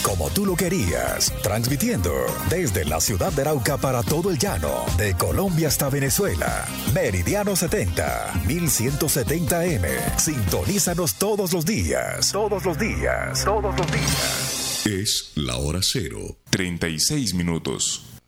como tú lo querías, transmitiendo desde la ciudad de Arauca para todo el llano, de Colombia hasta Venezuela. Meridiano 70, 1170M. Sintonízanos todos los días. Todos los días. Todos los días. Es la hora 0. 36 minutos.